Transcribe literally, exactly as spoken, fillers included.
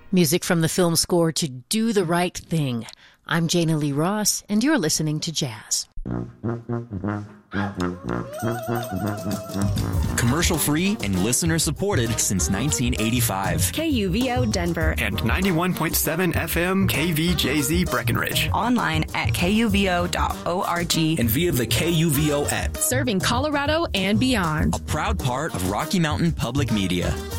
Music from the film score to Do the Right Thing. I'm Jana Lee Ross, and you're listening to Jazz. Commercial-free and listener-supported since nineteen eighty-five. K U V O Denver. And ninety-one point seven F M K V J Z Breckenridge. Online at K U V O dot org. And via the K U V O app. Serving Colorado and beyond. A proud part of Rocky Mountain Public Media.